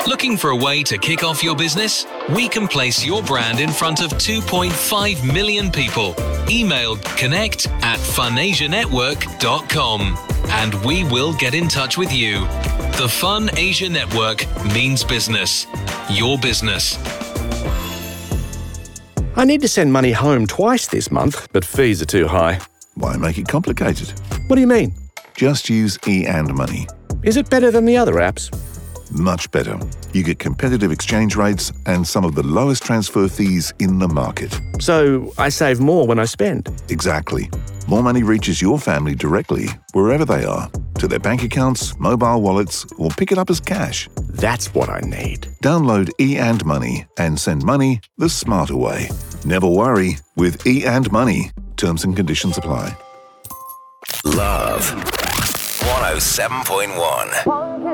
Looking for a way to kick off your business? We can place your brand in front of 2.5 million people. Email connect@funasianetwork.com and we will get in touch with you. The Fun Asia Network means business. Your business. I need to send money home twice this month, but fees are too high. Why make it complicated? What do you mean? Just use e&money. Is it better than the other apps? Much better. You get competitive exchange rates and some of the lowest transfer fees in the market. So I save more when I spend. Exactly. More money reaches your family directly, wherever they are, to their bank accounts, mobile wallets, or pick it up as cash. That's what I need. Download e&money and send money the smarter way. Never worry with e&money. Terms and conditions apply. Love 107.1.